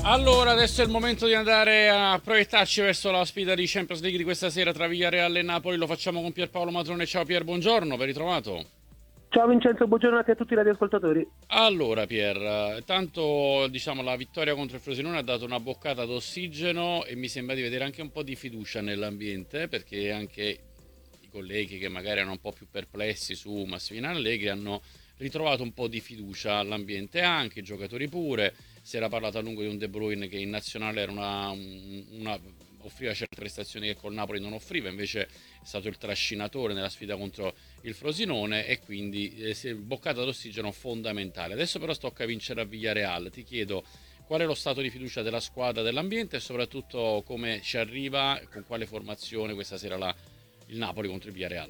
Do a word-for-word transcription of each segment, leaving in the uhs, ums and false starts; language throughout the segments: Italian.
Allora, adesso è il momento di andare a proiettarci verso la sfida di Champions League di questa sera tra Villarreal e Napoli. Lo facciamo con Pierpaolo Matrone. Ciao Pier, buongiorno, ben ritrovato. Ciao Vincenzo, buongiorno a tutti i radioascoltatori. Allora Pier, eh, tanto diciamo la vittoria contro il Frosinone ha dato una boccata d'ossigeno e mi sembra di vedere anche un po' di fiducia nell'ambiente, perché anche i colleghi che magari erano un po' più perplessi su Massimiliano Allegri hanno ritrovato un po' di fiducia all'ambiente, anche i giocatori pure. Si era parlato a lungo di un De Bruyne che in nazionale era una, una, offriva certe prestazioni che col Napoli non offriva, invece è stato il trascinatore nella sfida contro il Frosinone e quindi eh, boccata d'ossigeno fondamentale. Adesso però tocca vincere a Villarreal. Ti chiedo qual è lo stato di fiducia della squadra, dell'ambiente e soprattutto come ci arriva, con quale formazione questa sera la, il Napoli contro il Villarreal.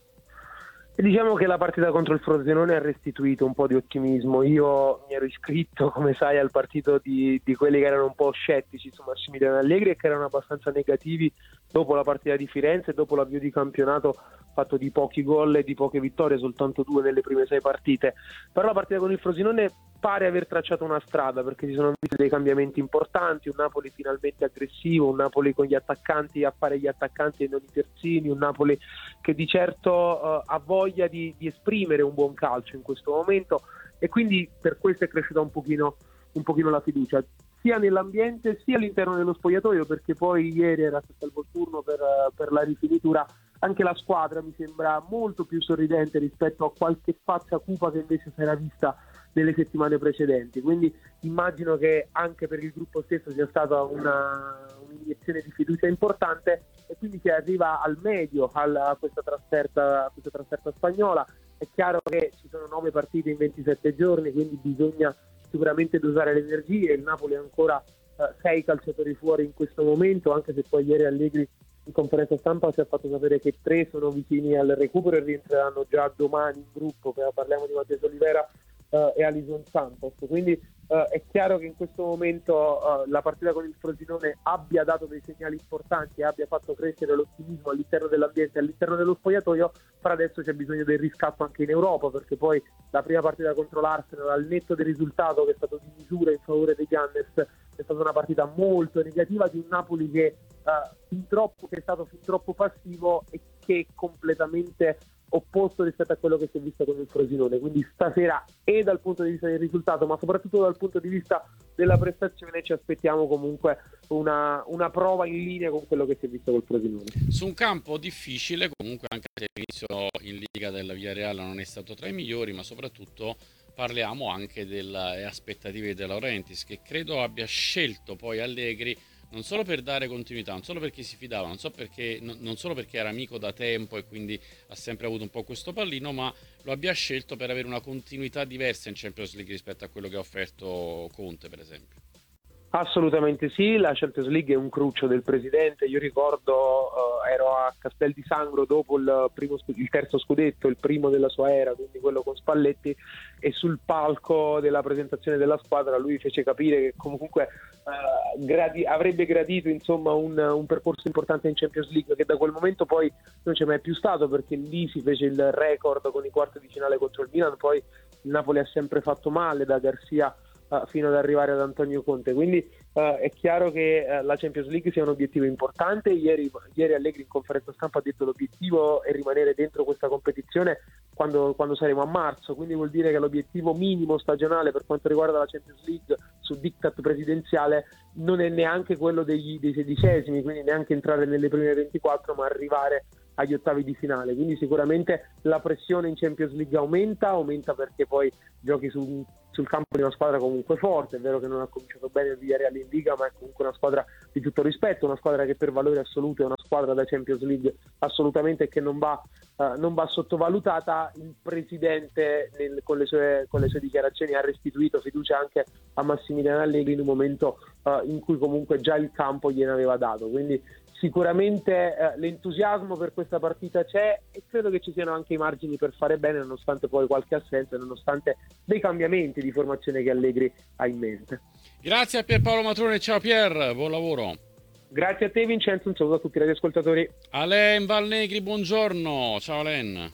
Diciamo che la partita contro il Frosinone ha restituito un po' di ottimismo. Io mi ero iscritto, come sai, al partito di, di quelli che erano un po' scettici su Massimiliano Allegri e che erano abbastanza negativi dopo la partita di Firenze, dopo l'avvio di campionato fatto di pochi gol e di poche vittorie, soltanto due nelle prime sei partite. Però la partita con il Frosinone pare aver tracciato una strada, perché si sono visti dei cambiamenti importanti, un Napoli finalmente aggressivo, un Napoli con gli attaccanti a fare gli attaccanti e non i terzini, un Napoli che di certo uh, ha voglia di, di esprimere un buon calcio in questo momento, e quindi per questo è cresciuta un pochino, un pochino la fiducia sia nell'ambiente sia all'interno dello spogliatoio, perché poi ieri era stato il turno per, per la rifinitura. Anche la squadra mi sembra molto più sorridente rispetto a qualche faccia cupa che invece si era vista nelle settimane precedenti, quindi immagino che anche per il gruppo stesso sia stata una, un'iniezione di fiducia importante, e quindi si arriva al medio alla, a questa trasferta, a questa trasferta spagnola. È chiaro che ci sono nove partite in ventisette giorni, quindi bisogna sicuramente dosare le energie. Il Napoli ha ancora eh, sei calciatori fuori in questo momento, anche se poi ieri Allegri in conferenza stampa si è fatto sapere che tre sono vicini al recupero e rientreranno già domani in gruppo. Parliamo di Matheus Olivera uh, e Alison Santos, quindi uh, è chiaro che in questo momento uh, la partita con il Frosinone abbia dato dei segnali importanti e abbia fatto crescere l'ottimismo all'interno dell'ambiente, all'interno dello spogliatoio. Per adesso c'è bisogno del riscatto anche in Europa, perché poi la prima partita contro l'Arsenal, al netto del risultato che è stato di misura in favore dei Gunners, è stata una partita molto negativa di un Napoli che, uh, fin troppo, che è stato fin troppo passivo e che è completamente opposto rispetto a quello che si è visto con il Frosinone. Quindi stasera, e dal punto di vista del risultato ma soprattutto dal punto di vista della prestazione, ci aspettiamo comunque una, una prova in linea con quello che si è visto col Frosinone. Su un campo difficile, comunque, anche se l'inizio in Liga della Villarreal non è stato tra i migliori, ma soprattutto parliamo anche delle aspettative di De Laurentiis, che credo abbia scelto poi Allegri non solo per dare continuità, non solo perché si fidava, non, so perché, no, non solo perché era amico da tempo e quindi ha sempre avuto un po' questo pallino, ma lo abbia scelto per avere una continuità diversa in Champions League rispetto a quello che ha offerto Conte, per esempio. Assolutamente sì, la Champions League è un cruccio del presidente. Io ricordo, uh, ero a Castel di Sangro dopo il, primo, il terzo scudetto, il primo della sua era, quindi quello con Spalletti, e sul palco della presentazione della squadra lui fece capire che comunque uh, gradi, avrebbe gradito insomma un, un percorso importante in Champions League, che da quel momento poi non c'è mai più stato, perché lì si fece il record con i quarti di finale contro il Milan. Poi il Napoli ha sempre fatto male, da Garcia Uh, fino ad arrivare ad Antonio Conte, quindi uh, è chiaro che uh, la Champions League sia un obiettivo importante. Ieri, ieri Allegri in conferenza stampa ha detto l'obiettivo è rimanere dentro questa competizione quando, quando saremo a marzo, quindi vuol dire che l'obiettivo minimo stagionale per quanto riguarda la Champions League su diktat presidenziale non è neanche quello degli, dei sedicesimi, quindi neanche entrare nelle prime ventiquattro, ma arrivare agli ottavi di finale. Quindi sicuramente la pressione in Champions League aumenta, aumenta perché poi giochi su, sul campo di una squadra comunque forte. È vero che non ha cominciato bene il Villarreal in Liga, ma è comunque una squadra di tutto rispetto, una squadra che per valore assoluto è una squadra da Champions League assolutamente, che non va, uh, non va sottovalutata. Il presidente nel, con, le sue, con le sue dichiarazioni ha restituito fiducia anche a Massimiliano Allegri in un momento uh, in cui comunque già il campo gliene aveva dato, quindi sicuramente eh, l'entusiasmo per questa partita c'è, e credo che ci siano anche i margini per fare bene, nonostante poi qualche assenza, nonostante dei cambiamenti di formazione che Allegri ha in mente. Grazie a Pierpaolo Matrone, ciao Pier, buon lavoro. Grazie a te Vincenzo, un saluto a tutti gli ascoltatori. Alain Valnegri, buongiorno, ciao Alain.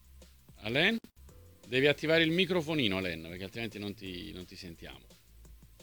Alain? Devi attivare il microfonino, Alain, perché altrimenti non ti, non ti sentiamo.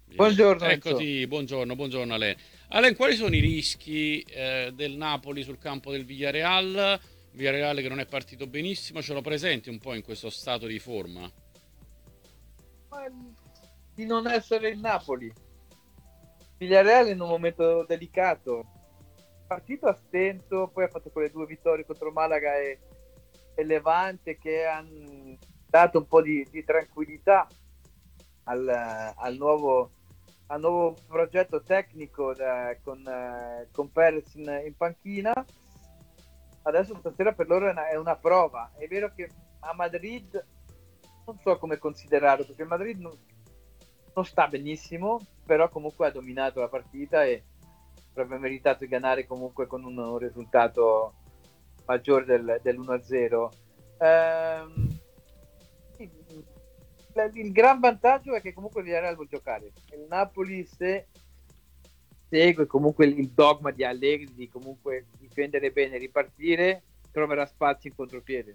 Buongiorno Enzo. Eccoti, buongiorno, buongiorno Alen. Alen, quali sono i rischi eh, del Napoli sul campo del Villarreal? Villarreal che non è partito benissimo, ce lo presenti un po' in questo stato di forma? Ma di non essere il Napoli. Villarreal in un momento delicato. Partito a stento, poi ha fatto quelle due vittorie contro Malaga e, e Levante che hanno dato un po' di, di tranquillità al, al, nuovo, al nuovo progetto tecnico da, con, uh, con Perez in, in panchina. Adesso stasera per loro è una, è una prova. È vero che a Madrid non so come considerarlo, perché il Madrid non, non sta benissimo, però comunque ha dominato la partita e avrebbe meritato di ganare comunque con un, un risultato maggiore del, dell'uno a zero. Ehm, il, il gran vantaggio è che comunque il Villarreal vuole giocare. Il Napoli, se segue comunque il dogma di Allegri di comunque difendere bene e ripartire, troverà spazio in contropiede.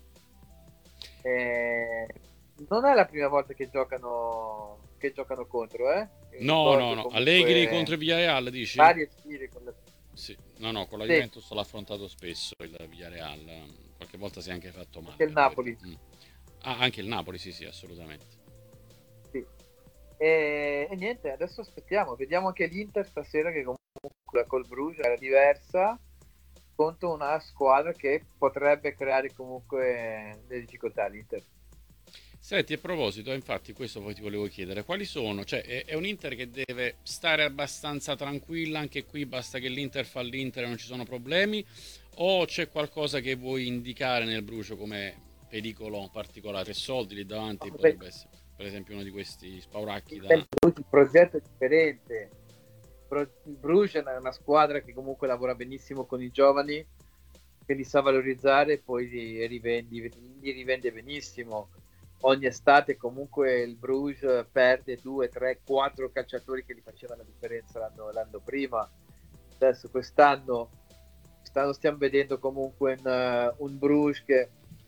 Eh, non è la prima volta che giocano che giocano contro, eh? No, no, no. Allegri contro il Villarreal, dici? Varie sfide con la... Sì. No, no, con la sì. Juventus l'ha affrontato spesso il Villarreal. Qualche volta si è anche fatto male. Anche il Napoli. Mm. Ah, anche il Napoli, sì, sì, assolutamente. Sì. E, e niente, adesso aspettiamo, vediamo anche l'Inter stasera che comunque col Bruges era diversa contro una squadra che potrebbe creare comunque delle difficoltà all'Inter. Senti, a proposito, infatti questo poi ti volevo chiedere, quali sono, cioè è, è un Inter che deve stare abbastanza tranquilla, anche qui basta che l'Inter fa l'Inter e non ci sono problemi, o c'è qualcosa che vuoi indicare nel Brucio come pericolo particolare? Soldi lì davanti No, potrebbe beh, essere, per esempio, uno di questi spauracchi il, da... il progetto è differente. Il Bruges è una squadra che comunque lavora benissimo con i giovani, che li sa valorizzare e poi li, rivendi, li rivende benissimo. Ogni estate comunque il Bruges perde due, tre, quattro calciatori che gli facevano la differenza l'anno, l'anno prima. Adesso quest'anno, quest'anno stiamo vedendo comunque un, un Bruges che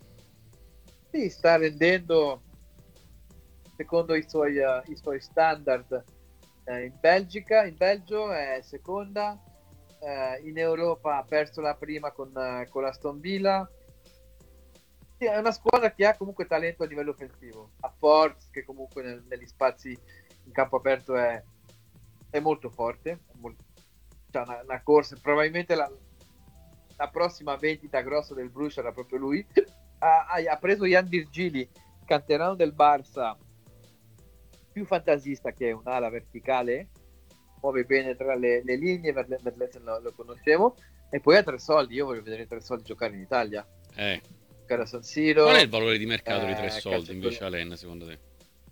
si sta rendendo secondo i suoi, uh, i suoi standard. Eh, in Belgica, in Belgio è seconda, eh, in Europa ha perso la prima con, uh, con l'Aston Villa. Sì, è una squadra che ha comunque talento a livello offensivo, ha Forza che comunque nel, negli spazi in campo aperto è, è molto forte, è molto, c'è una, una corsa, probabilmente la, la prossima vendita grossa del Bruges era proprio lui. ha, ha preso Jan Virgili, canterano del Barça, più fantasista che un'ala verticale, muove bene tra le, le linee, Verletzen lo, lo conoscevo, e poi ha tre soldi. Io voglio vedere tre soldi giocare in Italia. Eh. Giocare a San Siro. Qual è il valore di mercato eh, di tre soldi invece, Alen, secondo te?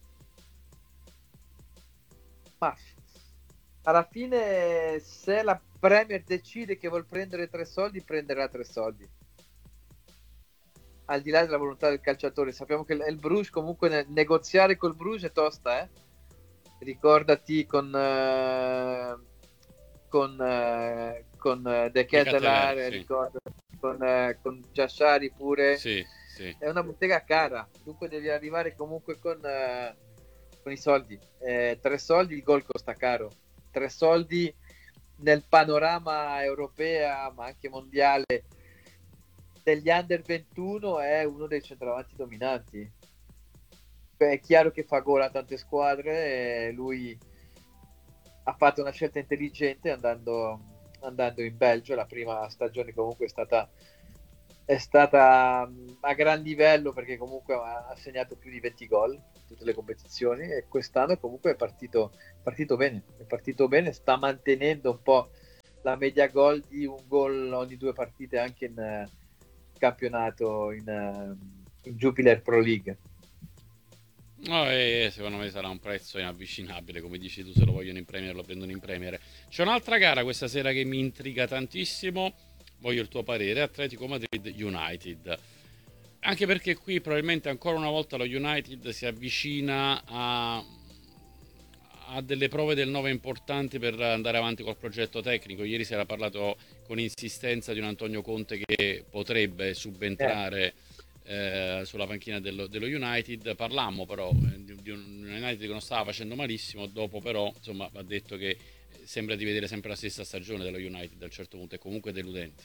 Ma alla fine, se la Premier decide che vuol prendere tre soldi, prenderà tre soldi. Al di là della volontà del calciatore, sappiamo che il Bruges comunque ne- negoziare col Bruges è tosta, eh? Ricordati con uh, con uh, con uh, De Ketelaere, sì. Ricordati con, uh, con Giassari pure, sì, sì. È una bottega cara, dunque devi arrivare comunque con, uh, con i soldi. Eh, tre soldi, il gol costa caro. Tre soldi nel panorama europeo, ma anche mondiale, degli under ventuno è uno dei centravanti dominanti. È chiaro che fa gol a tante squadre e lui ha fatto una scelta intelligente andando, andando in Belgio. La prima stagione comunque è stata, è stata a gran livello, perché comunque ha segnato più di venti gol in tutte le competizioni, e quest'anno comunque è partito, partito bene, è partito bene, sta mantenendo un po' la media gol di un gol ogni due partite anche in campionato, in, in Jupiler Pro League. No, e secondo me sarà un prezzo inavvicinabile, come dici tu, se lo vogliono in Premier lo prendono in Premier. C'è un'altra gara questa sera che mi intriga tantissimo, voglio il tuo parere, Atletico Madrid United. Anche perché qui probabilmente ancora una volta lo United si avvicina a, a delle prove del nove importanti per andare avanti col progetto tecnico. Ieri si era parlato con insistenza di un Antonio Conte che potrebbe subentrare. Eh. eh, sulla panchina dello, dello United. Parlammo però eh, di, di un United che non stava facendo malissimo, dopo però insomma va detto che sembra di vedere sempre la stessa stagione dello United, a un certo punto è comunque deludente.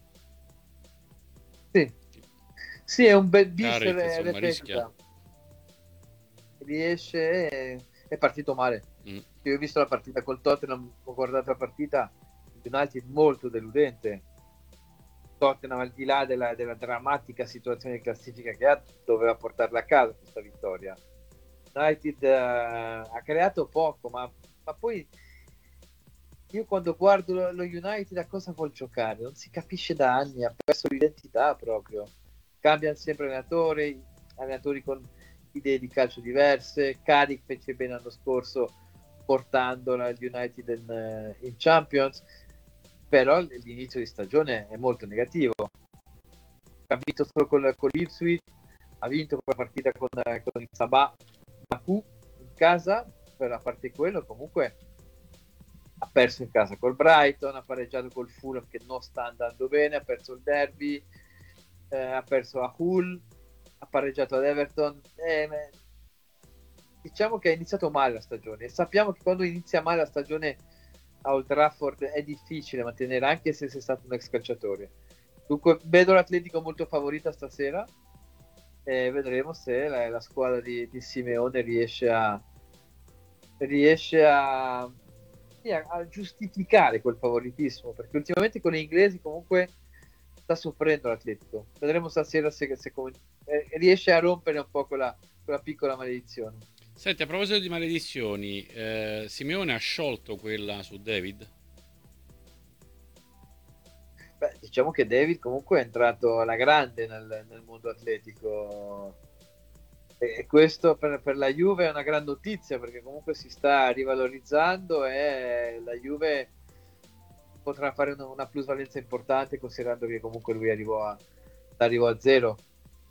Sì, sì, è un bel Carrick, vincere insomma, repetita. rischia. Riesce, è, è partito male. Mm. Io ho visto la partita col Tottenham, ho guardato la partita, il United molto deludente. Tottenham, al di là della, della drammatica situazione di classifica che ha, doveva portarla a casa questa vittoria. United uh, ha creato poco, ma, ma poi io quando guardo lo, lo United a cosa vuol giocare? Non si capisce da anni, ha perso l'identità proprio. Cambiano sempre allenatori, allenatori con idee di calcio diverse. Carrick fece bene l'anno scorso portandola il United in, in Champions, però l'inizio di stagione è molto negativo. Ha vinto solo con, con l'Ipswich, ha vinto quella partita con, con il Sabah Baku in casa, però a parte quello comunque ha perso in casa col Brighton, ha pareggiato col Fulham che non sta andando bene, ha perso il derby, eh, ha perso a Hull, ha pareggiato ad Everton. Eh, diciamo che ha iniziato male la stagione e sappiamo che quando inizia male la stagione a Old Trafford è difficile mantenere, anche se sei stato un ex calciatore. Dunque vedo l'Atletico molto favorita stasera e vedremo se la, la squadra di, di Simeone riesce a riesce a, a giustificare quel favoritismo, perché ultimamente con gli inglesi comunque sta soffrendo l'Atletico. Vedremo stasera se, se come, eh, riesce a rompere un po' quella, quella piccola maledizione. Senti, a proposito di maledizioni, eh, Simeone ha sciolto quella su David? Beh, diciamo che David comunque è entrato alla grande nel, nel mondo atletico e questo per, per la Juve è una gran notizia, perché comunque si sta rivalorizzando e la Juve potrà fare una, una plusvalenza importante, considerando che comunque lui arrivò a, arrivò a zero.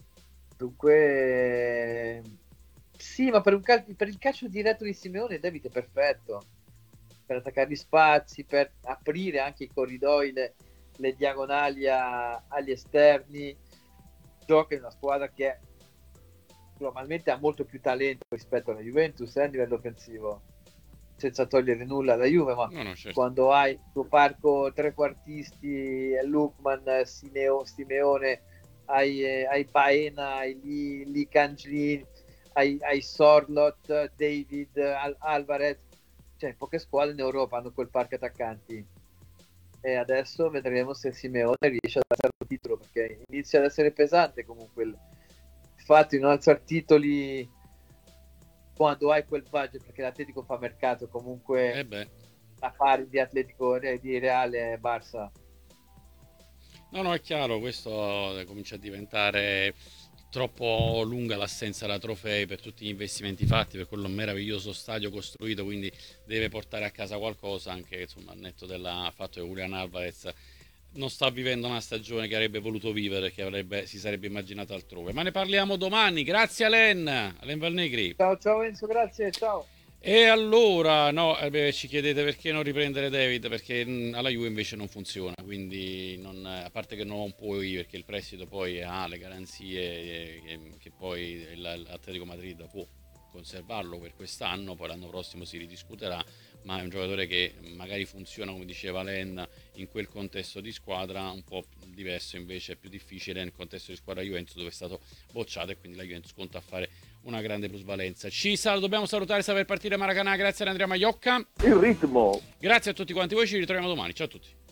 Dunque sì, ma per, un cal- per il calcio diretto di Simeone David è perfetto per attaccare gli spazi, per aprire anche i corridoi, le, le diagonali a, agli esterni. Gioca in una squadra che normalmente ha molto più talento rispetto alla Juventus eh, a livello offensivo, senza togliere nulla alla Juve, ma no, no, certo. Quando hai il tuo parco trequartisti, Lukman, Simeo, Simeone, hai, eh, hai Baena, hai Lee, Lee Canglin, hai, hai Sorlot, David, Al- Alvarez, cioè poche squadre in Europa hanno quel parco attaccanti. E adesso vedremo se Simeone riesce ad alzare il titolo, perché inizia ad essere pesante comunque il fatto di non alzare titoli quando hai quel budget, perché l'Atletico fa mercato comunque eh beh. a pari di Atletico, di Reale e Barça. No, no, è chiaro, questo comincia a diventare troppo lunga l'assenza da trofei per tutti gli investimenti fatti, per quello meraviglioso stadio costruito, quindi deve portare a casa qualcosa, anche insomma al netto del fatto che Julian Alvarez non sta vivendo una stagione che avrebbe voluto vivere, che avrebbe, si sarebbe immaginato altrove. Ma ne parliamo domani. Grazie Alen, Alen Valnegri. Ciao ciao Enzo, grazie, ciao. E allora, no, eh beh, ci chiedete perché non riprendere David, perché mh, alla Juve invece non funziona, quindi non, a parte che non puoi, perché il prestito poi ha le garanzie eh, che, che poi l'Atletico Madrid può conservarlo per quest'anno, poi l'anno prossimo si ridiscuterà, ma è un giocatore che magari funziona, come diceva Len, in quel contesto di squadra, un po' diverso invece, è più difficile nel contesto di squadra Juventus, dove è stato bocciato, e quindi la Juventus conta a fare una grande plusvalenza. Ci sal- dobbiamo salutare, sta per partire Maracanã, grazie ad Andrea Maiocca. Il ritmo. Grazie a tutti quanti voi, ci ritroviamo domani, ciao a tutti.